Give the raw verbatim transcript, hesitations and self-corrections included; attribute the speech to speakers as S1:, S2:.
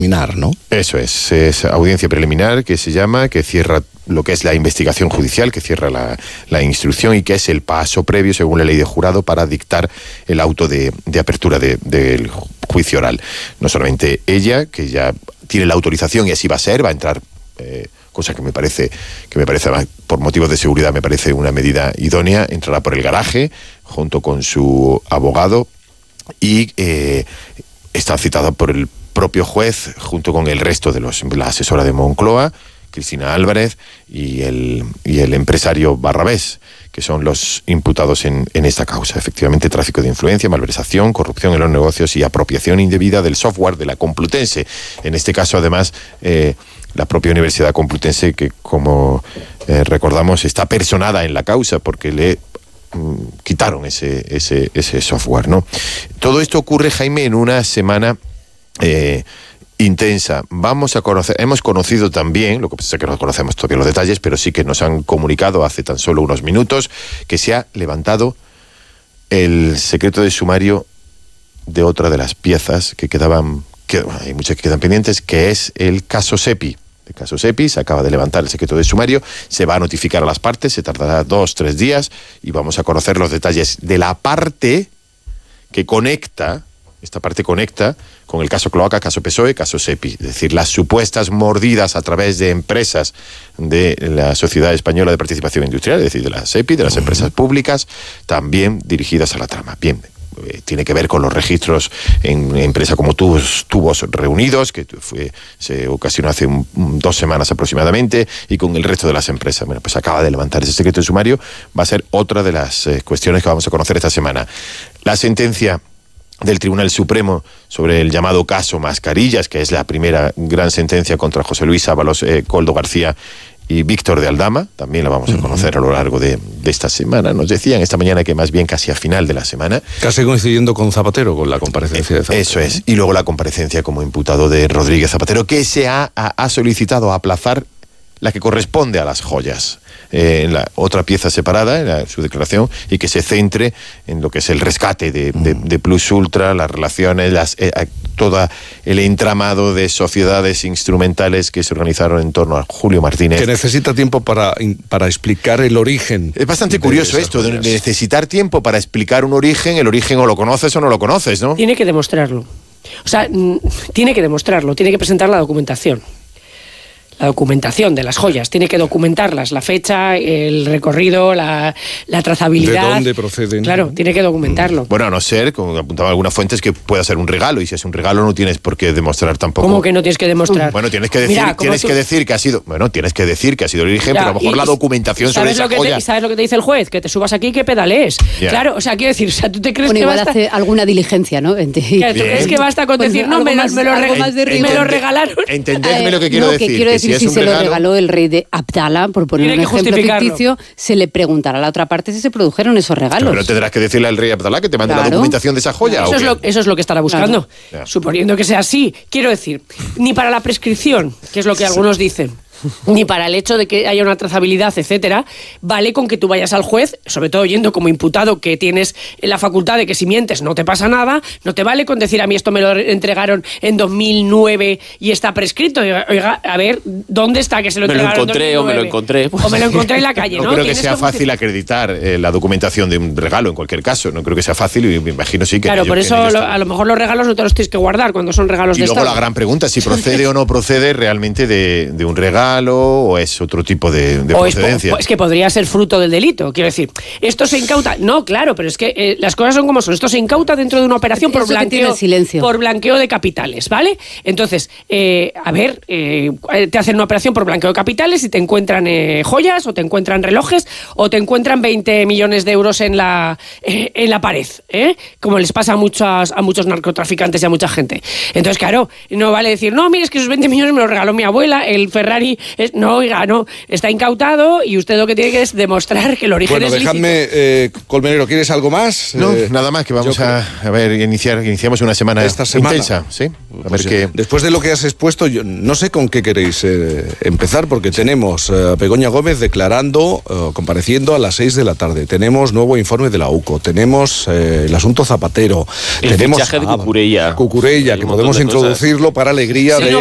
S1: Preliminar, ¿no?
S2: Eso es, es audiencia preliminar que se llama, que cierra lo que es la investigación judicial, que cierra la, la instrucción y que es el paso previo, según la ley de jurado, para dictar el auto de, de apertura de, del juicio oral. No solamente ella, que ya tiene la autorización y así va a ser, va a entrar, eh, cosa que me parece, que me parece, por motivos de seguridad, me parece una medida idónea, entrará por el garaje junto con su abogado y eh, está citada por el propio juez, junto con el resto de los, la asesora de Moncloa, Cristina Álvarez, y el, y el empresario Barrabés, que son los imputados en, en esta causa. Efectivamente, tráfico de influencia, malversación, corrupción en los negocios y apropiación indebida del software de la Complutense. En este caso, además, eh, la propia Universidad Complutense, que como eh, recordamos, está personada en la causa porque le mm, quitaron ese, ese, ese software, ¿no? Todo esto ocurre, Jaime, en una semana Eh, intensa. Vamos a conocer, hemos conocido también, lo que pasa es que no conocemos todavía los detalles, pero sí que nos han comunicado hace tan solo unos minutos que se ha levantado el secreto de sumario de otra de las piezas que quedaban, que, hay muchas que quedan pendientes, que es el caso SEPI. El caso SEPI se acaba de levantar el secreto de sumario, se va a notificar a las partes, se tardará dos, tres días y vamos a conocer los detalles de la parte que conecta. Esta parte conecta con el caso Cloaca, caso P S O E, caso SEPI. Es decir, las supuestas mordidas a través de empresas de la Sociedad Española de Participación Industrial, es decir, de la SEPI, de las empresas públicas, también dirigidas a la trama. Bien, eh, tiene que ver con los registros en empresa como tubos, tubos reunidos, que fue, se ocasionó hace un, dos semanas aproximadamente, y con el resto de las empresas. Bueno, pues acaba de levantar ese secreto de sumario. Va a ser otra de las eh, cuestiones que vamos a conocer esta semana. La sentencia del Tribunal Supremo sobre el llamado caso Mascarillas, que es la primera gran sentencia contra José Luis Ábalos, eh, Koldo García y Víctor de Aldama, también la vamos a conocer a lo largo de, de esta semana. Nos decían esta mañana que más bien casi a final de la semana.
S1: Casi coincidiendo con Zapatero, con la comparecencia de Zapatero.
S2: Eso es, y luego la comparecencia como imputado de Rodríguez Zapatero, que se ha, ha, ha solicitado aplazar la que corresponde a las joyas, eh, en la otra pieza separada, en la, su declaración, y que se centre en lo que es el rescate de, de, de Plus Ultra, las relaciones, las, eh, todo el entramado de sociedades instrumentales que se organizaron en torno a Julio Martínez.
S1: Que necesita tiempo para, para explicar el origen.
S2: Es bastante curioso esto, de necesitar tiempo para explicar un origen, el origen o lo conoces o no lo conoces, ¿no?
S3: Tiene que demostrarlo. O sea, tiene que demostrarlo, tiene que presentar la documentación. La documentación de las joyas, tiene que documentarlas, la fecha, el recorrido, la, la trazabilidad.
S1: ¿De dónde proceden?
S3: Claro, tiene que documentarlo.
S2: Bueno, a no ser, como apuntaban algunas fuentes, que pueda ser un regalo, y si es un regalo no tienes por qué demostrar tampoco.
S3: ¿Cómo que no tienes que demostrar?
S2: Bueno, tienes que decir, Mira, tienes tú... que decir que ha sido, bueno, tienes que decir que ha sido el origen, ya, pero a lo mejor la documentación sobre esa joya.
S3: Te, ¿Sabes lo que te dice el juez? Que te subas aquí y que pedalees. Yeah. Claro, o sea, quiero decir, o sea, tú te crees
S4: bueno,
S3: que
S4: igual
S3: basta...
S4: hace alguna diligencia, ¿no?
S3: Claro, ¿tú crees que basta con decir, no, me, más, me, lo reg... más me lo regalaron?
S2: Entendedme lo que quiero
S4: no,
S2: decir.
S4: Que quiero
S2: que
S4: decir
S2: si,
S4: si
S2: es un
S4: se
S2: regalo,
S4: lo regaló el rey de Abdala, por poner
S3: Tiene
S4: un ejemplo ficticio, se le preguntará a la otra parte si se produjeron esos regalos.
S2: Pero tendrás que decirle al rey Abdala que te mande claro. la documentación de esa joya.
S3: Eso,
S2: ¿o
S3: es lo, eso es lo que estará buscando. Claro. Suponiendo que sea así, quiero decir, ni para la prescripción, que es lo que algunos dicen, ni para el hecho de que haya una trazabilidad, etcétera, vale con que tú vayas al juez, sobre todo yendo como imputado, que tienes la facultad de que si mientes no te pasa nada, no te vale con decir a mí esto me lo entregaron en dos mil nueve y está prescrito. Oiga, a ver, ¿dónde está que se lo
S5: me
S3: entregaron?
S5: Me lo encontré o me lo encontré.
S3: Pues. O me lo encontré en la calle, ¿no?
S2: No creo que sea fácil acreditar eh, la documentación de un regalo en cualquier caso, no creo que sea fácil y me imagino sí que...
S3: Claro, por eso lo, a lo mejor los regalos no te los tienes que guardar cuando son regalos
S2: y
S3: de
S2: Estado. Y luego la gran pregunta, si procede o no procede realmente de, de un regalo o es otro tipo de, de procedencia.
S3: Es, es que podría ser fruto del delito. Quiero decir, esto se incauta. No, claro, pero es que eh, las cosas son como son. Esto se incauta dentro de una operación por blanqueo, por blanqueo de capitales, ¿vale? Entonces, eh, a ver, eh, te hacen una operación por blanqueo de capitales y te encuentran eh, joyas o te encuentran relojes o te encuentran veinte millones de euros en la, eh, en la pared, ¿eh? Como les pasa a, muchas, a muchos narcotraficantes y a mucha gente. Entonces, claro, no vale decir, no, mire, es que esos veinte millones me los regaló mi abuela, el Ferrari es, no, oiga, no, está incautado y usted lo que tiene que es demostrar que el origen
S1: bueno,
S3: es lícito.
S1: Bueno, dejadme, eh, Colmenero, ¿quieres algo más?
S2: No,
S1: eh,
S2: nada más, que vamos a, a ver, iniciar, iniciamos una semana,
S1: esta semana
S2: intensa, ¿sí? A
S1: pues,
S2: ver qué...
S1: Después de lo que has expuesto, yo no sé con qué queréis eh, empezar, porque tenemos eh, a Begoña Gómez declarando, eh, compareciendo a las seis de la tarde. Tenemos nuevo informe de la U C O, tenemos eh, el asunto Zapatero,
S5: el
S1: tenemos
S5: fichaje de Cucurella,
S1: Cucurella, que podemos introducirlo para alegría sí, de...